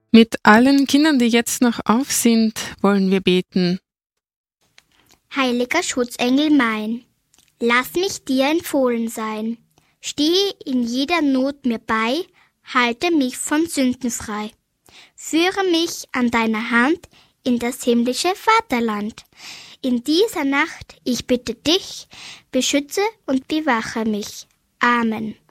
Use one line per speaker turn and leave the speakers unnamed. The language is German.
Mit allen Kindern, die jetzt noch auf sind, wollen wir beten.
Heiliger Schutzengel mein, lass mich dir empfohlen sein. Stehe in jeder Not mir bei, halte mich von Sünden frei. Führe mich an deiner Hand in das himmlische Vaterland. In dieser Nacht, ich bitte dich, beschütze und bewache mich. Amen.